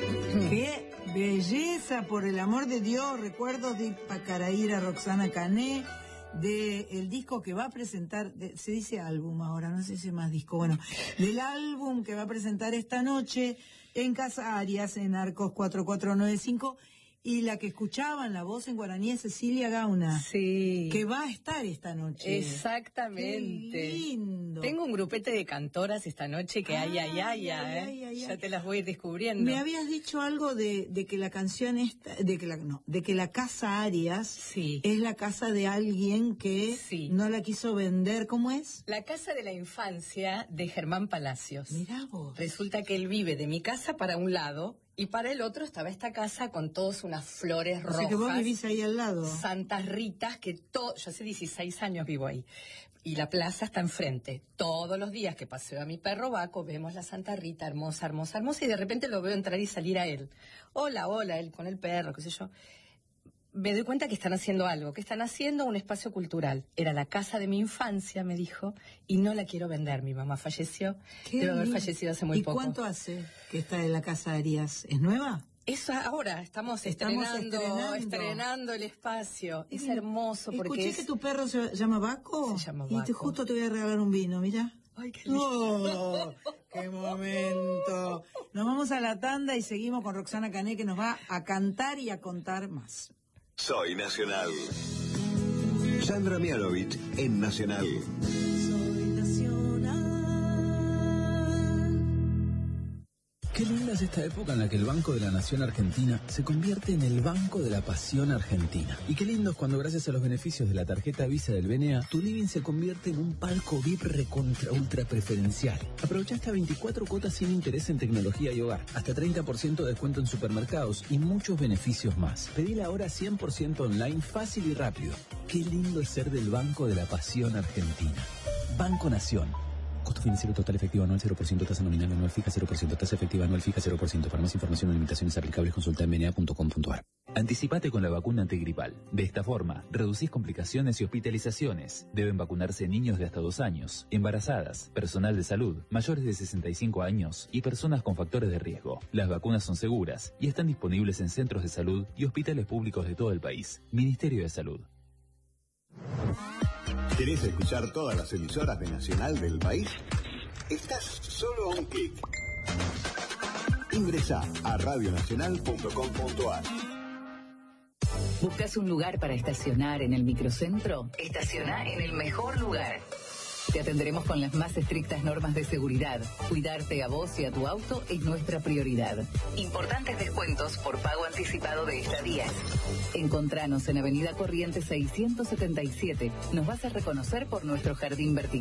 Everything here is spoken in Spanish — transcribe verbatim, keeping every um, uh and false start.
¡Qué belleza, por el amor de Dios! Recuerdos de Pacaraíra, Roxana Cané, de el disco que va a presentar, de, se dice álbum ahora, no sé si es más disco, bueno, del álbum que va a presentar esta noche en Casa Arias, en Arcos cuatro cuatro nueve cinco, y la que escuchaban la voz en guaraní es Cecilia Gauna. Sí. Que va a estar esta noche. Exactamente. Qué lindo. Tengo un grupete de cantoras esta noche que ay, ay, ay, ay, ay, ay, ay, ya te las voy descubriendo. Me habías dicho algo de, de que la canción esta, de que la, no, de que la Casa Arias sí. es la casa de alguien que sí. no la quiso vender. ¿Cómo es? La casa de la infancia de Germán Palacios. Mirá vos. Resulta que él vive de mi casa para un lado y para el otro estaba esta casa con todas unas flores rojas. O sea que vos vivís ahí al lado. Santas Ritas, que todo, yo hace dieciséis años vivo ahí. Y la plaza está enfrente. Todos los días que paseo a mi perro Baco, vemos la Santa Rita, hermosa, hermosa, hermosa, y de repente lo veo entrar y salir a él. Hola, hola, él con el perro, qué sé yo. Me doy cuenta que están haciendo algo, que están haciendo un espacio cultural. Era la casa de mi infancia, me dijo, y no la quiero vender. Mi mamá falleció, debe haber fallecido hace muy ¿Y poco. ¿Y cuánto hace que está en la Casa Arias? ¿Es nueva? Eso ahora, estamos, estamos estrenando, estrenando estrenando el espacio. Es hermoso porque Escuché es... que tu perro se llama Baco. Se llama Baco. Y te, justo te voy a regalar un vino, mira. ¡Ay, qué lindo! ¡Oh, qué momento! Nos vamos a la tanda y seguimos con Roxana Cané, que nos va a cantar y a contar más. Soy Nacional. Sandra Mianovich en Nacional. Soy Nacional. Qué linda es esta época en la que el Banco de la Nación Argentina se convierte en el Banco de la Pasión Argentina. Y qué lindo es cuando, gracias a los beneficios de la tarjeta Visa del B N A, tu living se convierte en un palco V I P recontra ultra preferencial. Aprovecha hasta veinticuatro cuotas sin interés en tecnología y hogar, hasta treinta por ciento de descuento en supermercados y muchos beneficios más. Pedila ahora cien por ciento online, fácil y rápido. Qué lindo es ser del Banco de la Pasión Argentina. Banco Nación. Costo financiero total efectivo anual cero por ciento, tasa nominal anual fija cero por ciento, tasa efectiva anual fija cero por ciento. Para más información o limitaciones aplicables, consulta en b n a punto com punto a r. Anticipate con la vacuna antigripal. De esta forma, reducís complicaciones y hospitalizaciones. Deben vacunarse niños de hasta dos años, embarazadas, personal de salud, mayores de sesenta y cinco años y personas con factores de riesgo. Las vacunas son seguras y están disponibles en centros de salud y hospitales públicos de todo el país. Ministerio de Salud. ¿Querés escuchar todas las emisoras de Nacional del país? Estás solo a un clic. Ingresá a radio nacional punto com punto a r. ¿Buscas un lugar para estacionar en el microcentro? Estaciona en el mejor lugar. Te atenderemos con las más estrictas normas de seguridad. Cuidarte a vos y a tu auto es nuestra prioridad. Importantes descuentos por pago anticipado de estadías. Encontranos en Avenida Corrientes seiscientos setenta y siete. Nos vas a reconocer por nuestro jardín vertical.